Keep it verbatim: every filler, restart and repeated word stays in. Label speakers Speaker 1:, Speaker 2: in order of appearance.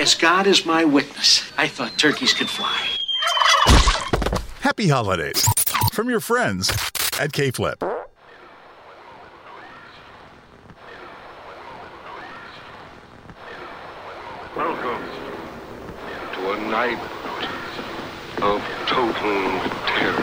Speaker 1: As God is my witness, I thought turkeys could fly.
Speaker 2: Happy holidays from your friends at K-Flip.
Speaker 3: Welcome to a night of total terror.